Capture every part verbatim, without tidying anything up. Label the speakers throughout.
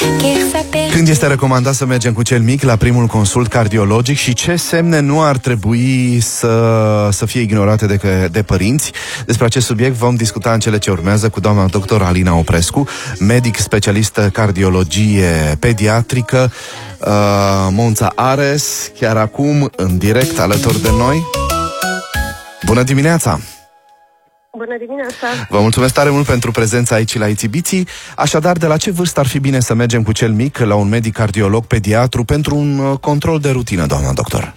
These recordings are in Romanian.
Speaker 1: Când este recomandat să mergem cu cel mic la primul consult cardiologic și ce semne nu ar trebui să, să fie ignorate de, de părinți? Despre acest subiect vom discuta în cele ce urmează cu doamna doctor Alina Oprescu, medic specialistă cardiologie pediatrică, uh, Monța Ares, chiar acum în direct alături de noi. Bună dimineața!
Speaker 2: Bună dimineața!
Speaker 1: Vă mulțumesc tare mult pentru prezența aici la Itibiții. Așadar, de la ce vârstă ar fi bine să mergem cu cel mic la un medic cardiolog pediatru pentru un control de rutină, doamna doctor?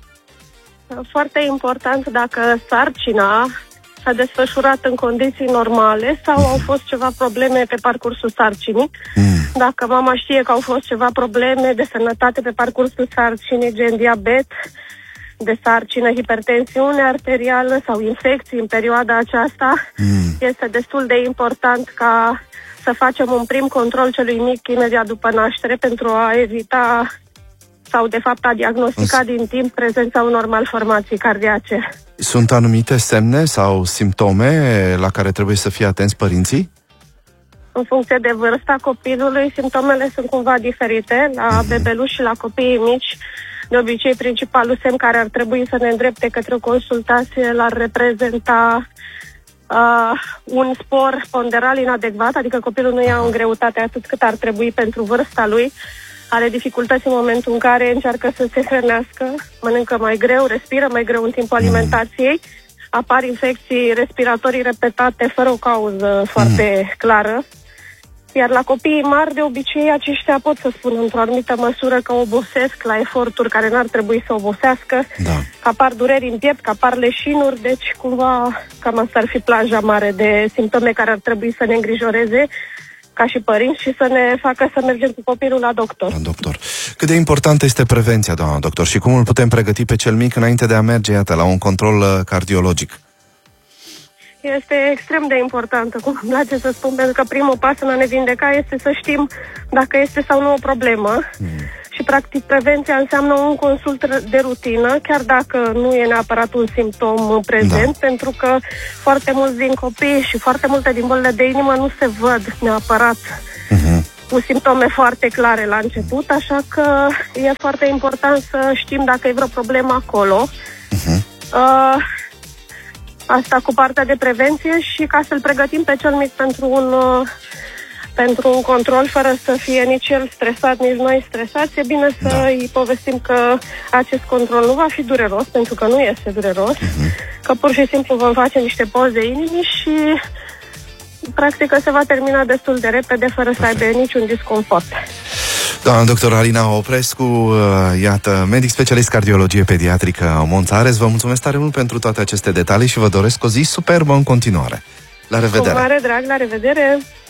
Speaker 2: Foarte important dacă sarcina s-a desfășurat în condiții normale sau au fost ceva probleme pe parcursul sarcinii. Mm. Dacă mama știe că au fost ceva probleme de sănătate pe parcursul sarcinii, gen diabet, de sarcină, hipertensiune arterială sau infecții în perioada aceasta, mm. este destul de important ca să facem un prim control celui mic imediat după naștere pentru a evita sau de fapt a diagnostica din timp prezența unor malformații cardiace.
Speaker 1: Sunt anumite semne sau simptome la care trebuie să fie atenți părinții?
Speaker 2: În funcție de vârsta copilului, simptomele sunt cumva diferite. La mm-hmm. bebeluși și la copiii mici, de obicei, principalul semn care ar trebui să ne îndrepte către o consultație l-ar reprezenta uh, un spor ponderal inadecvat, adică copilul nu ia în greutate atât cât ar trebui pentru vârsta lui, are dificultăți în momentul în care încearcă să se hrănească, mănâncă mai greu, respiră mai greu în timpul alimentației, apar infecții respiratorii repetate fără o cauză foarte clară. Iar la copiii mari, de obicei, aceștia pot să spun într-o anumită măsură că obosesc la eforturi care n-ar trebui să obosească, da. Că apar dureri în piept, că apar leșinuri, deci cumva cam asta ar fi plaja mare de simptome care ar trebui să ne îngrijoreze ca și părinți și să ne facă să mergem cu copilul la doctor.
Speaker 1: La doctor. Cât de importantă este prevenția, doamna doctor, și cum îl putem pregăti pe cel mic înainte de a merge, iată, la un control cardiologic?
Speaker 2: Este extrem de importantă, cum îmi place să spun, pentru că primul pas în a ne vindeca este să știm dacă este sau nu o problemă. Mm. Și, practic, prevenția înseamnă un consult de rutină, chiar dacă nu e neapărat un simptom prezent, da. Pentru că foarte mulți din copii și foarte multe din bolile de inimă nu se văd neapărat mm-hmm. cu simptome foarte clare la început, așa că e foarte important să știm dacă e vreo problemă acolo. Mm-hmm. Uh, Asta cu partea de prevenție și ca să-l pregătim pe cel mic pentru un, pentru un control fără să fie nici el stresat, nici noi stresați, e bine să da. Îi povestim că acest control nu va fi dureros, pentru că nu este dureros, uh-huh. că pur și simplu vom face niște poze inimii și practic se va termina destul de repede fără Perfect. Să aibă niciun disconfort.
Speaker 1: Doamna doctor Alina Oprescu, iată, medic specialist cardiologie pediatrică Monța Ares, vă mulțumesc tare mult pentru toate aceste detalii și vă doresc o zi superbă în continuare. La revedere!
Speaker 2: Cu mare drag, la revedere!